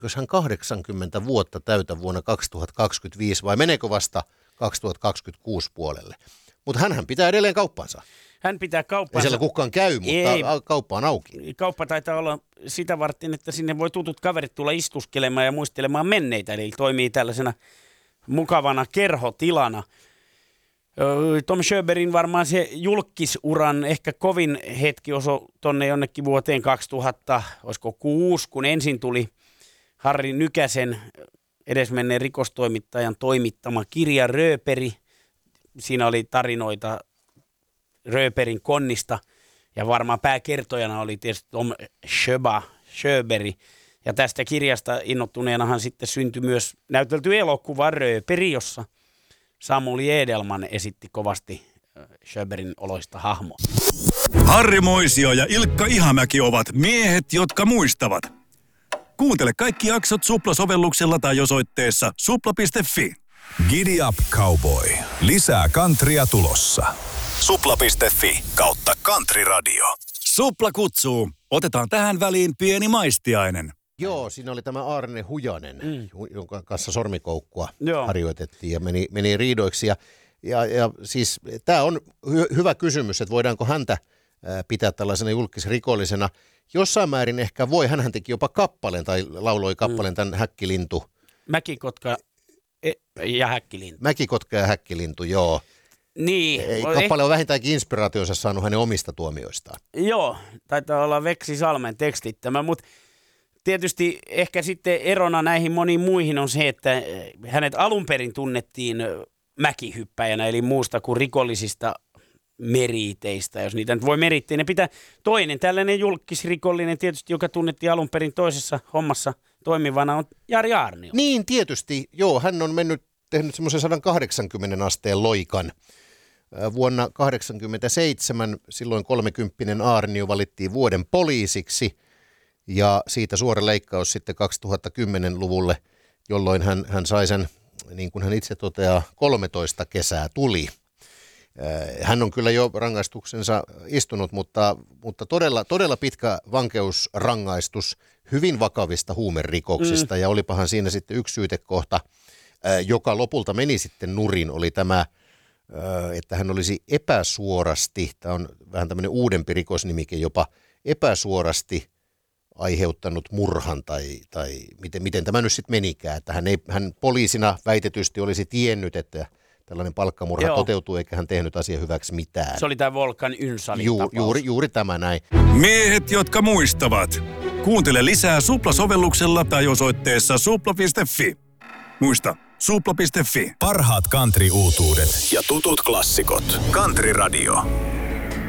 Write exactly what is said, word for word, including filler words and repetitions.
Jos hän kahdeksankymmentä vuotta täytä vuonna kaksituhattakaksikymmentäviisi vai meneekö vasta kaksituhattakaksikymmentäkuusi puolelle? Mutta hänhän pitää edelleen kauppansa. Hän pitää kauppansa. Ei siellä kukaan käy, mutta Ei. kauppa on auki. Kauppa taitaa olla sitä varten, että sinne voi tutut kaverit tulla istuskelemaan ja muistelemaan menneitä. Eli toimii tällaisena mukavana kerhotilana. Tom Sjöbergin varmaan se julkisuran ehkä kovin hetki osui tonne jonnekin vuoteen kaksituhatta, olisiko kuusi, kun ensin tuli Harri Nykäsen edesmenneen rikostoimittajan toimittama kirja Rööperi. Siinä oli tarinoita Rööperin konnista ja varmaan pääkertojana oli tietysti Tom Sjöba, Sjöberg. Ja tästä kirjasta innottuneenahan sitten syntyi myös näytelty elokuva Rööperi, jossa Samuli Edelman esitti kovasti Sjöbergin oloista hahmoa. Harri Moisio ja Ilkka Ihamäki ovat miehet, jotka muistavat. Kuuntele kaikki jaksot Supla-sovelluksella tai osoitteessa supla piste fi. Giddy up, cowboy. Lisää countrya tulossa. supla piste fi kautta country radio. Supla kutsuu. Otetaan tähän väliin pieni maistiainen. Joo, siinä oli tämä Aarne Hujanen, mm. jonka kanssa sormikoukkua Joo. harjoitettiin ja meni, meni riidoiksi. Ja, ja, ja siis tämä on hy- hyvä kysymys, että voidaanko häntä ää, pitää tällaisena julkisrikollisena. Jossain määrin ehkä voi, hänhän teki jopa kappaleen tai lauloi kappaleen mm. tämän Häkkilintu. Mäkikotka ja Häkkilintu. Mäkikotka ja Häkkilintu, joo. Niin. Ei, kappale on vähintäänkin inspiraationsa saanut hänen omista tuomioistaan. Joo, taitaa olla Veksi Salmen tekstittämä, mutta tietysti ehkä sitten erona näihin moniin muihin on se, että hänet alun perin tunnettiin mäkihyppäjänä, eli muusta kuin rikollisista meriiteistä, jos niitä nyt voi merittää. Ne pitää toinen tällainen julkisrikollinen tietysti, joka tunnettiin alun perin toisessa hommassa toimivana, on Jari Aarnio. Niin, tietysti. Joo, hän on mennyt, tehnyt semmoisen sata kahdeksankymmentä asteen loikan. Vuonna kahdeksankymmentäseitsemän silloin kolmekymppinen Aarnio valittiin vuoden poliisiksi ja siitä suora leikkaus sitten kaksituhattakymmenen-luvulle, jolloin hän, hän sai sen, niin kuin hän itse toteaa, kolmetoista kesää tuli. Hän on kyllä jo rangaistuksensa istunut, mutta, mutta todella, todella pitkä vankeusrangaistus hyvin vakavista huumerikoksista. Mm. Ja olipahan siinä sitten yksi syytekohta, joka lopulta meni sitten nurin, oli tämä, että hän olisi epäsuorasti, tämä on vähän tämmöinen uudempi rikosnimike, jopa epäsuorasti aiheuttanut murhan tai, tai miten, miten tämä nyt sitten menikään. Että hän, ei, hän poliisina väitetysti olisi tiennyt, että tällainen palkkamurha Joo. toteutuu, eikä hän tehnyt asian hyväksi mitään. Se oli tämä Volkan Ynsalin Ju, tapaus. Juuri, juuri tämä näin. Miehet, jotka muistavat. Kuuntele lisää Supla-sovelluksella tai osoitteessa supla piste fi. Muista, supla piste fi. Parhaat country-uutuudet ja tutut klassikot. Country Radio.